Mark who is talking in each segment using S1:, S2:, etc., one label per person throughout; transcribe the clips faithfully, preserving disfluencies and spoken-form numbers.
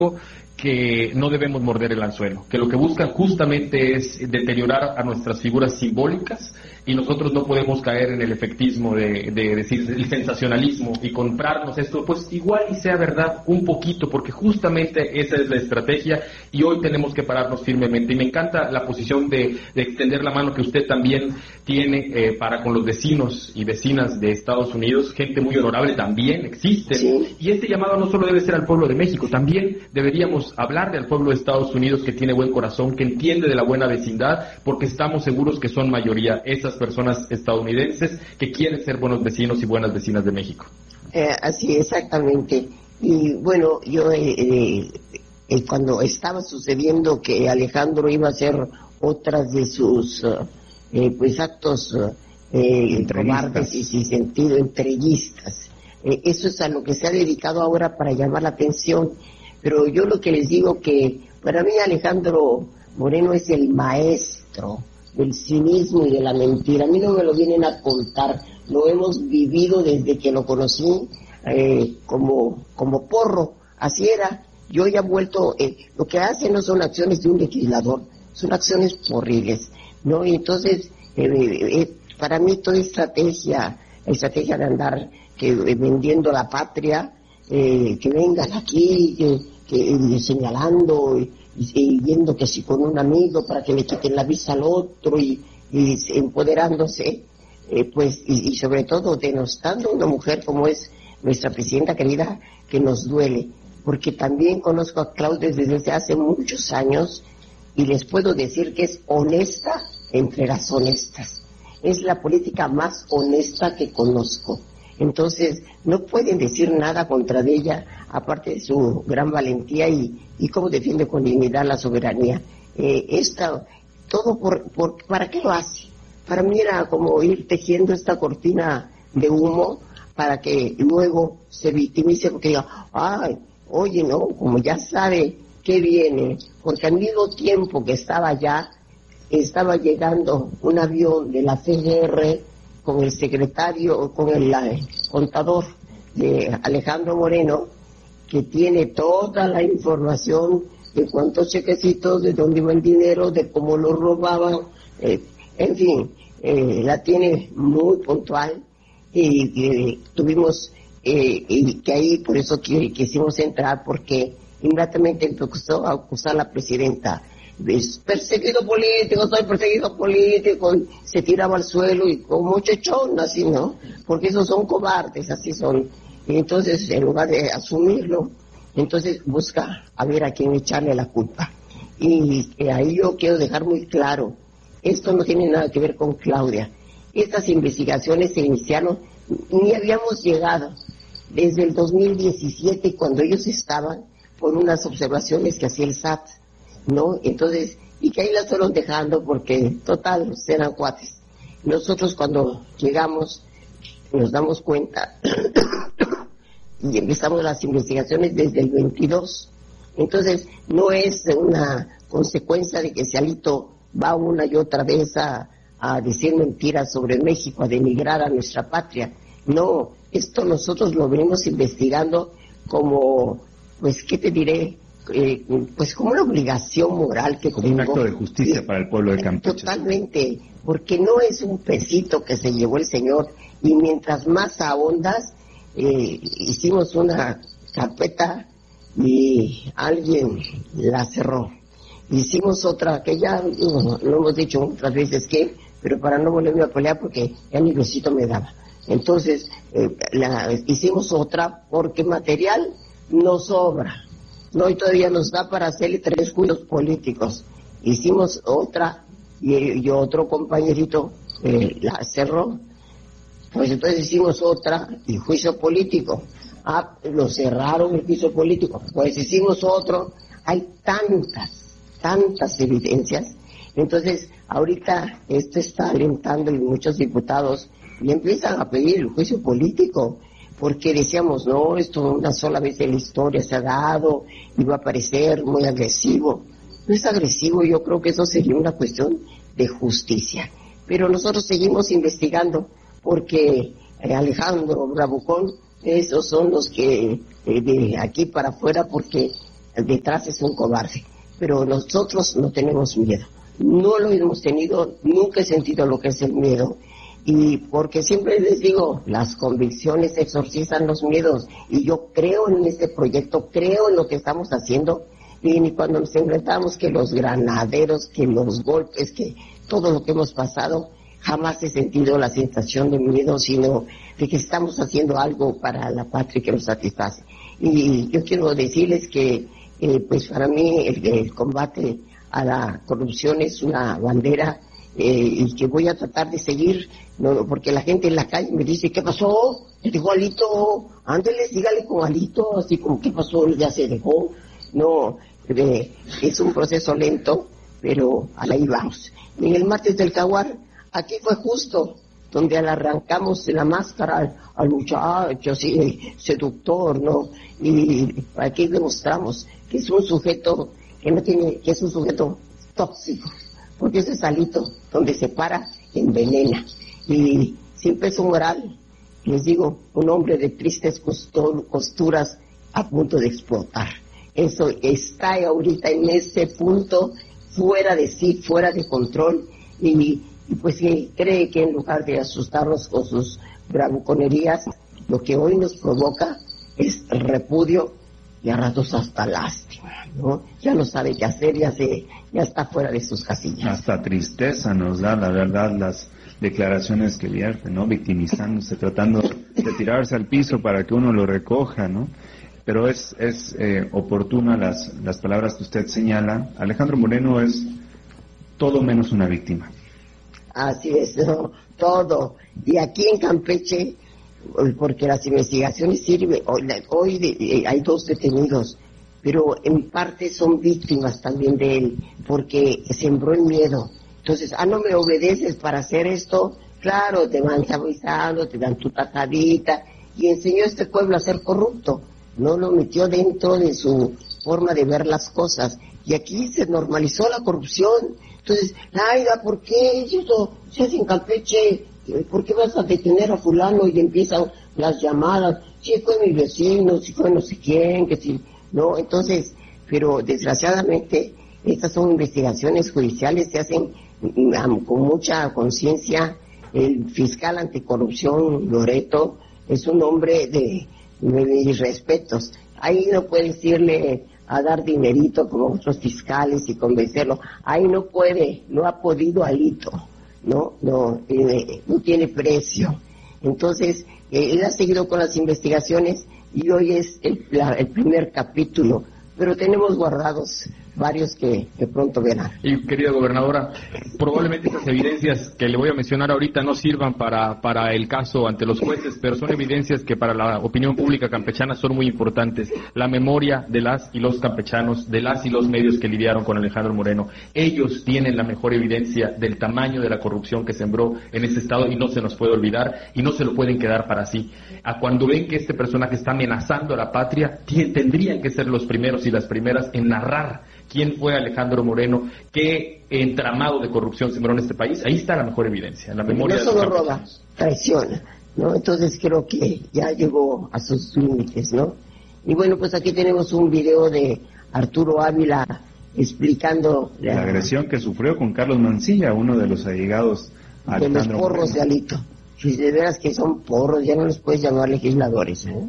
S1: que no debemos morder el anzuelo, que lo que buscan justamente es deteriorar a nuestras figuras simbólicas, y nosotros no podemos caer en el efectismo de, de decir el sensacionalismo y comprarnos esto, pues igual y sea verdad un poquito, porque justamente esa es la estrategia, y hoy tenemos que pararnos firmemente. Y me encanta la posición de, de extender la mano que usted también tiene eh, para con los vecinos y vecinas de Estados Unidos, gente muy honorable también existe, sí. Y este llamado no solo debe ser al pueblo de México, también deberíamos hablarle al pueblo de Estados Unidos, que tiene buen corazón, que entiende de la buena vecindad, porque estamos seguros que son mayoría esas personas estadounidenses que quieren ser buenos vecinos y buenas vecinas de México.
S2: Eh, así, exactamente. Y bueno, yo eh, eh, eh, cuando estaba sucediendo que Alejandro iba a hacer otras de sus eh, pues actos eh, cobardes y sin sentido, entreguistas, eh, eso es a lo que se ha dedicado ahora para llamar la atención. Pero yo lo que les digo que para mí Alejandro Moreno es el maestro del cinismo y de la mentira. A mí no me lo vienen a contar, lo hemos vivido desde que lo conocí eh, como, como porro, así era. Yo ya he vuelto, eh, lo que hace no son acciones de un legislador, son acciones horribles, ¿no? Y entonces, eh, eh, para mí toda estrategia, estrategia de andar que, eh, vendiendo la patria, eh, que vengan aquí, que, que eh, señalando y, y viendo que si con un amigo para que le quiten la visa al otro y, y empoderándose, eh, pues y, y sobre todo denostando a una mujer como es nuestra presidenta querida, que nos duele, porque también conozco a Claudia desde hace muchos años y les puedo decir que es honesta entre las honestas, es la política más honesta que conozco. Entonces, no pueden decir nada contra de ella, aparte de su gran valentía y, y cómo defiende con dignidad la soberanía. Eh, esta, todo por, por, ¿para qué lo hace? Para mí era como ir tejiendo esta cortina de humo para que luego se victimice, porque diga, ay, oye, no, como ya sabe qué viene, porque al mismo tiempo que estaba allá, estaba llegando un avión de la C G R con el secretario, con el, el contador de Alejandro Moreno, que tiene toda la información de cuántos chequecitos, de dónde iba el dinero, de cómo lo robaban, eh, en fin, eh, la tiene muy puntual, y eh, tuvimos, eh, y que ahí por eso que, quisimos entrar, porque inmediatamente empezó a acusar a la presidenta. Es perseguido político, soy perseguido político, se tiraba al suelo y como chechón, así, ¿no? Porque esos son cobardes, así son. Y entonces, en lugar de asumirlo, entonces busca a ver a quién echarle la culpa. Y eh, ahí yo quiero dejar muy claro, esto no tiene nada que ver con Claudia. Estas investigaciones se iniciaron, ni habíamos llegado desde el dos mil diecisiete, cuando ellos estaban por unas observaciones que hacía el S A T, ¿no? Entonces, y que ahí las fueron dejando porque, total, eran cuates. Nosotros cuando llegamos, nos damos cuenta y empezamos las investigaciones desde el veintidós. Entonces, no es una consecuencia de que si Alito va una y otra vez a, a decir mentiras sobre México, a denigrar a nuestra patria. No, esto nosotros lo venimos investigando como, pues, ¿qué te diré? Eh, pues como una obligación moral que
S1: como un acto de justicia eh, para el pueblo de Campeche.
S2: Totalmente, porque no es un pesito que se llevó el señor, y mientras más ahondas, eh, hicimos una carpeta y alguien la cerró, hicimos otra que ya no, lo hemos dicho otras veces que, pero para no volverme a pelear porque ya ni besito me daba. Entonces eh, la, hicimos otra porque material no sobra. No, y todavía nos da para hacerle tres juicios políticos. Hicimos otra y, y otro compañerito eh, la cerró. Pues entonces hicimos otra y juicio político. Ah, lo cerraron el juicio político. Pues hicimos otro. Hay tantas, tantas evidencias. Entonces, ahorita esto está alentando y muchos diputados y empiezan a pedir el juicio político. Porque decíamos, no, esto una sola vez en la historia se ha dado y va a parecer muy agresivo. No es agresivo, yo creo que eso sería una cuestión de justicia. Pero nosotros seguimos investigando porque eh, Alejandro Bravucón, esos son los que eh, de aquí para afuera, porque detrás es un cobarde. Pero nosotros no tenemos miedo. No lo hemos tenido, nunca he sentido lo que es el miedo. Y porque siempre les digo, las convicciones exorcizan los miedos. Y yo creo en este proyecto, creo en lo que estamos haciendo. Y cuando nos enfrentamos que los granaderos, que los golpes, que todo lo que hemos pasado, jamás he sentido la sensación de miedo, sino de que estamos haciendo algo para la patria que nos satisface. Y yo quiero decirles que, eh, pues para mí, el, el combate a la corrupción es una bandera eh, y que voy a tratar de seguir, no, porque la gente en la calle me dice, ¿qué pasó? ¿Te dejó Alito? Ándeles, dígale con Alito, así como, ¿qué pasó? Ya se dejó. No, eh, es un proceso lento, pero ahí vamos. En el martes del Jaguar, aquí fue justo, donde le arrancamos la máscara al, al muchacho, así, seductor, ¿no? Y aquí demostramos que es un sujeto que no tiene, que es un sujeto tóxico, porque ese salito donde se para envenena. Y sin peso moral, les digo, un hombre de tristes costur, costuras a punto de explotar. Eso está ahorita en ese punto, fuera de sí, fuera de control, y, y pues que cree que en lugar de asustarnos con sus bravuconerías, lo que hoy nos provoca es repudio y a ratos hasta lástima, ¿no? Ya no sabe qué hacer, ya se, ya está fuera de sus casillas.
S3: Hasta tristeza nos da, la verdad, las declaraciones que vierte, ¿no? Victimizándose, tratando de tirarse al piso para que uno lo recoja, ¿no? Pero es, es eh, oportuna las, las palabras que usted señala. Alejandro Moreno es todo menos una víctima.
S2: Así es, ¿no? Todo. Y aquí en Campeche, porque las investigaciones sirven, hoy, hoy de, hay dos detenidos, pero en parte son víctimas también de él, porque sembró el miedo. Entonces, ah, no me obedeces para hacer esto, claro, te van chavizando, te dan tu tajadita, y enseñó a este pueblo a ser corrupto, no lo metió dentro de su forma de ver las cosas, y aquí se normalizó la corrupción. Entonces, Laida, ¿por qué eso se hace en Campeche? ¿Por qué vas a detener a fulano? Y empiezan las llamadas, si fue mi vecino, si fue no sé quién, que si, no, entonces, pero desgraciadamente estas son investigaciones judiciales, se hacen um, con mucha conciencia. El fiscal anticorrupción, Loreto, es un hombre de, de mis respetos. Ahí no puedes irle a dar dinerito como otros fiscales y convencerlo. Ahí no puede, no ha podido Alito. No, no, eh, no tiene precio. Entonces, eh, él ha seguido con las investigaciones y hoy es el, la, el primer capítulo, pero tenemos guardados varios que, que pronto verán.
S1: Y querida gobernadora, probablemente estas evidencias que le voy a mencionar ahorita no sirvan para, para el caso ante los jueces, pero son evidencias que para la opinión pública campechana son muy importantes. La memoria de las y los campechanos, de las y los medios que lidiaron con Alejandro Moreno, ellos tienen la mejor evidencia del tamaño de la corrupción que sembró en ese estado y no se nos puede olvidar y no se lo pueden quedar para sí. A cuando ven que este personaje está amenazando a la patria, t- tendrían que ser los primeros y las primeras en narrar quién fue Alejandro Moreno, qué entramado de corrupción sembró en este país. Ahí está la mejor evidencia, en la memoria
S2: no
S1: de los
S2: solo roba, traiciona, ¿no? Entonces creo que ya llegó a sus límites, ¿no? Y bueno, pues aquí tenemos un video de Arturo Ávila explicando
S3: la, la agresión que sufrió con Carlos Mancilla, uno de los allegados a
S2: de
S3: Alejandro
S2: los porros
S3: Moreno.
S2: de Alito. Si de veras que son porros, ya no les puedes llamar legisladores, ¿eh?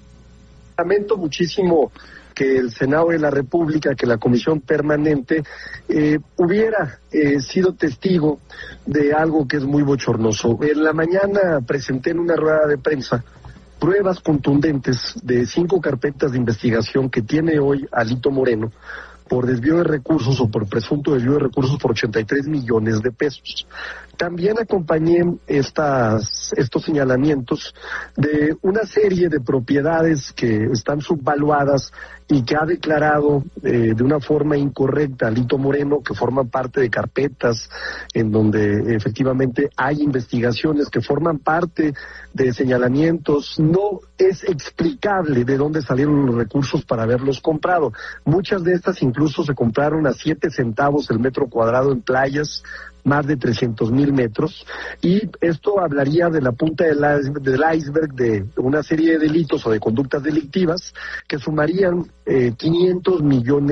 S4: Lamento muchísimo que el Senado de la República, que la Comisión Permanente, eh, hubiera eh, sido testigo de algo que es muy bochornoso. En la mañana presenté en una rueda de prensa pruebas contundentes de cinco carpetas de investigación que tiene hoy Alito Moreno por desvío de recursos o por presunto desvío de recursos por ochenta y tres millones de pesos. También acompañé estas, estos señalamientos de una serie de propiedades que están subvaluadas y que ha declarado eh, de una forma incorrecta Alito Moreno, que forman parte de carpetas en donde efectivamente hay investigaciones que forman parte de señalamientos. No es explicable de dónde salieron los recursos para haberlos comprado. Muchas de estas incluso se compraron a siete centavos el metro cuadrado en playas, más de trescientos mil metros, y esto hablaría de la punta del iceberg, del iceberg de una serie de delitos o de conductas delictivas que sumarían eh, quinientos millones